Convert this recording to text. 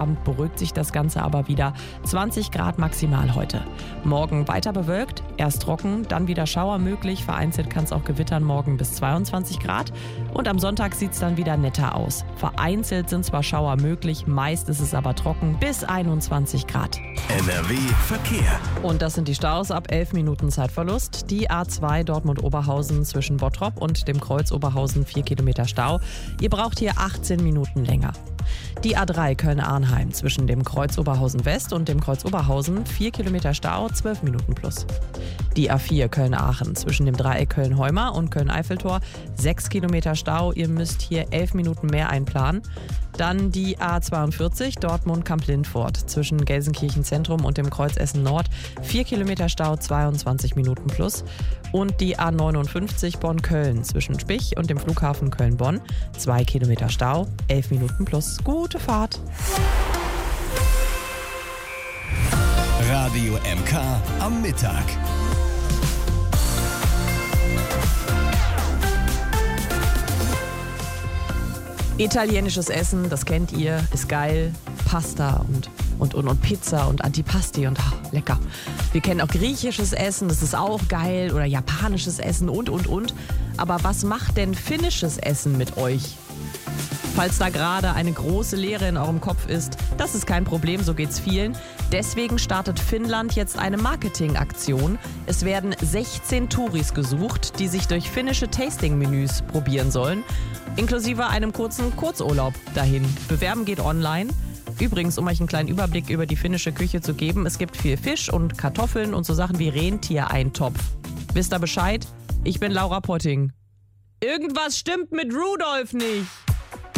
Abend beruhigt sich das Ganze aber wieder. 20 Grad maximal heute. Morgen weiter bewölkt, erst trocken, dann wieder Schauer möglich. Vereinzelt kann es auch gewittern, morgen bis 22 Grad. Und am Sonntag sieht es dann wieder netter aus. Vereinzelt sind zwar Schauer möglich, meist ist es aber trocken bis 21 Grad. NRW Verkehr. Und das sind die Staus ab 11 Minuten Zeitverlust. Die A2 Dortmund-Oberhausen zwischen Bottrop und dem Kreuz Oberhausen 4 Kilometer Stau. Ihr braucht hier 18 Minuten länger. Die A3 Köln-Arnheim zwischen dem Kreuz Oberhausen West und dem Kreuz Oberhausen 4 Kilometer Stau, 12 Minuten plus. Die A4 Köln-Aachen zwischen dem Dreieck Köln-Heumar und Köln-Eiffeltor 6 Kilometer Stau. Ihr müsst hier 11 Minuten mehr einplanen. Dann die A42 Dortmund-Kamp-Lindfort zwischen Gelsenkirchen Zentrum und dem Kreuz Essen Nord 4 Kilometer Stau, 22 Minuten plus. Und die A59 Bonn-Köln zwischen Spich und dem Flughafen Köln-Bonn 2 Kilometer Stau, 11 Minuten plus. Gute Fahrt. Radio MK am Mittag. Italienisches Essen, das kennt ihr, ist geil. Pasta und Pizza und Antipasti und lecker. Wir kennen auch griechisches Essen, das ist auch geil. Oder japanisches Essen und. Aber was macht denn finnisches Essen mit euch? Falls da gerade eine große Leere in eurem Kopf ist, das ist kein Problem, so geht's vielen. Deswegen startet Finnland jetzt eine Marketingaktion. Es werden 16 Touris gesucht, die sich durch finnische Tasting-Menüs probieren sollen, inklusive einem kurzen Kurzurlaub dahin. Bewerben geht online. Übrigens, um euch einen kleinen Überblick über die finnische Küche zu geben, es gibt viel Fisch und Kartoffeln und so Sachen wie Rentiereintopf. Wisst ihr Bescheid? Ich bin Laura Potting. Irgendwas stimmt mit Rudolf nicht.